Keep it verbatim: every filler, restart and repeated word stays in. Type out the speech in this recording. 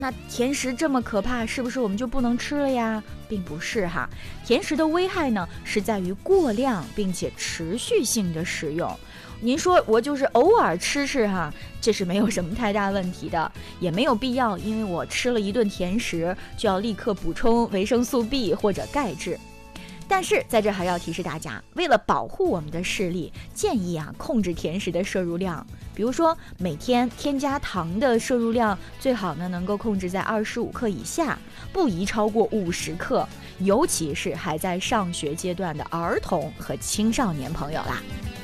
那甜食这么可怕，是不是我们就不能吃了呀？并不是哈，甜食的危害呢是在于过量并且持续性的食用。您说我就是偶尔吃吃哈，这是没有什么太大问题的，也没有必要因为我吃了一顿甜食就要立刻补充维生素 B 或者钙质。但是在这还要提示大家，为了保护我们的视力，建议啊控制甜食的摄入量。比如说每天添加糖的摄入量最好呢能够控制在二十五克以下，不宜超过五十克，尤其是还在上学阶段的儿童和青少年朋友啦。